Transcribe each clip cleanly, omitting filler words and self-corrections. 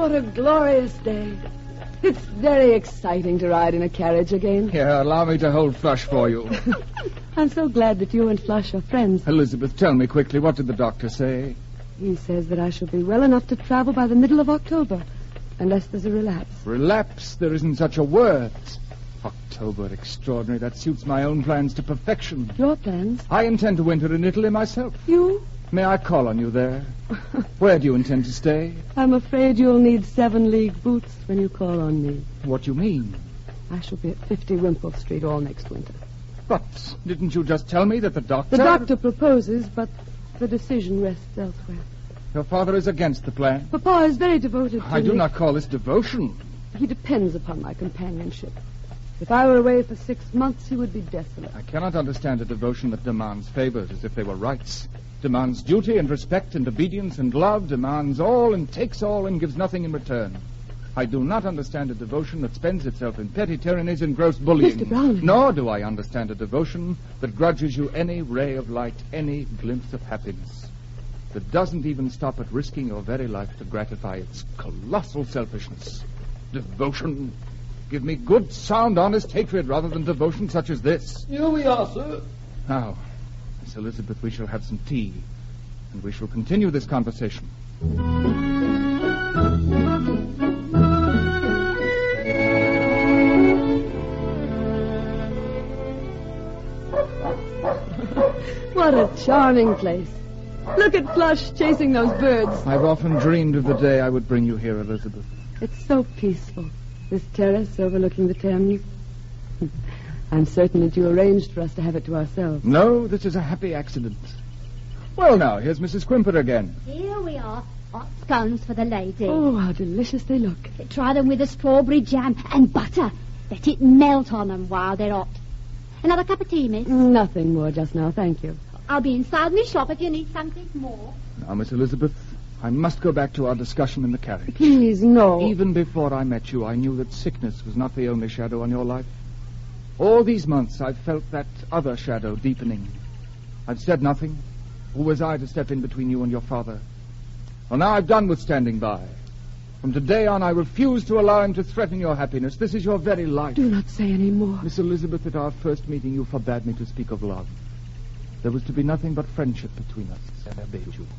What a glorious day. It's very exciting to ride in a carriage again. Here, allow me to hold Flush for you. I'm so glad that you and Flush are friends. Elizabeth, tell me quickly, what did the doctor say? He says that I shall be well enough to travel by the middle of October, unless there's a relapse. Relapse? There isn't such a word. October, extraordinary. That suits my own plans to perfection. Your plans? I intend to winter in Italy myself. You? May I call on you there? Where do you intend to stay? I'm afraid you'll need 7-league boots when you call on me. What do you mean? I shall be at 50 Wimpole Street all next winter. But didn't you just tell me that the doctor... The doctor proposes, but the decision rests elsewhere. Your father is against the plan? Papa is very devoted to me. I do not call this devotion. He depends upon my companionship. If I were away for 6 months, he would be desolate. I cannot understand a devotion that demands favors as if they were rights. Demands duty and respect and obedience and love, demands all and takes all and gives nothing in return. I do not understand a devotion that spends itself in petty tyrannies and gross bullying. Mr. Browning. Nor do I understand a devotion that grudges you any ray of light, any glimpse of happiness. That doesn't even stop at risking your very life to gratify its colossal selfishness. Devotion. Give me good, sound, honest hatred rather than devotion such as this. Here we are, sir. Now, Miss Elizabeth, we shall have some tea, and we shall continue this conversation. What a charming place. Look at Flush chasing those birds. I've often dreamed of the day I would bring you here, Elizabeth. It's so peaceful, this terrace overlooking the Thames. I'm certain that you arranged for us to have it to ourselves. No, this is a happy accident. Well, now, here's Mrs. Quimper again. Here we are. Hot scones for the lady. Oh, how delicious they look. Try them with a strawberry jam and butter. Let it melt on them while they're hot. Another cup of tea, miss? Nothing more just now, thank you. I'll be inside my shop if you need something more. Now, Miss Elizabeth, I must go back to our discussion in the carriage. Please, no. Even before I met you, I knew that sickness was not the only shadow on your life. All these months, I've felt that other shadow deepening. I've said nothing. Who was I to step in between you and your father? Well, now I've done with standing by. From today on, I refuse to allow him to threaten your happiness. This is your very life. Do not say any more. Miss Elizabeth, at our first meeting, you forbade me to speak of love. There was to be nothing but friendship between us, and I obeyed you.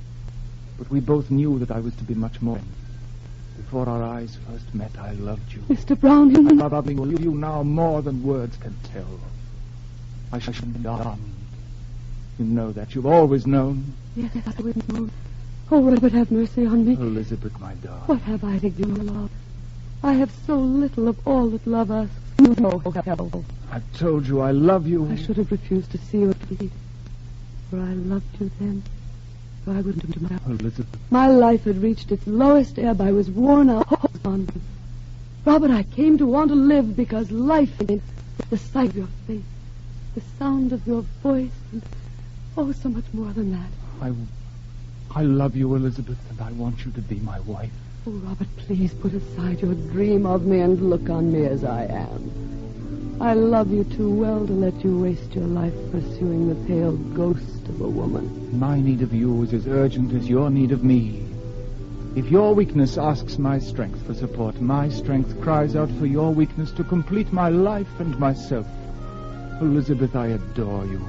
But we both knew that I was to be much more. Before our eyes first met, I loved you. Mr. Browning. I'm loving you now more than words can tell. I shall be on. You know that. You've always known. Yes, I would know. Oh, Robert, have mercy on me. Elizabeth, my darling. What have I to give you, love? I have so little of all that love asks. No help. I've told you I love you. I should have refused to see you at feet. For I loved you then. So I wouldn't do my... Elizabeth. My life had reached its lowest ebb. I was worn out. Robert, I came to want to live because life in the sight of your face, the sound of your voice, and oh, so much more than that. I love you, Elizabeth, and I want you to be my wife. Oh, Robert, please put aside your dream of me and look on me as I am. I love you too well to let you waste your life pursuing the pale ghost of a woman. My need of you is as urgent as your need of me. If your weakness asks my strength for support, my strength cries out for your weakness to complete my life and myself. Elizabeth, I adore you.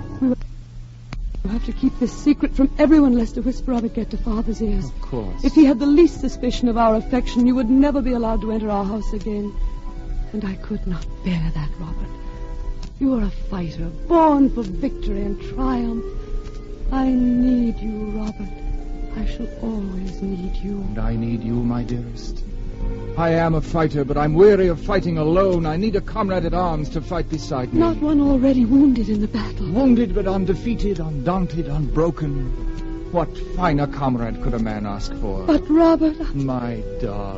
You have to keep this secret from everyone lest a whisper of it get to Father's ears. Of course. If he had the least suspicion of our affection, you would never be allowed to enter our house again. And I could not bear that, Robert. You are a fighter, born for victory and triumph. I need you, Robert. I shall always need you. And I need you, my dearest. I am a fighter, but I'm weary of fighting alone. I need a comrade at arms to fight beside me. Not one already wounded in the battle. Wounded, but undefeated, undaunted, unbroken. What finer comrade could a man ask for? But, Robert... My darling.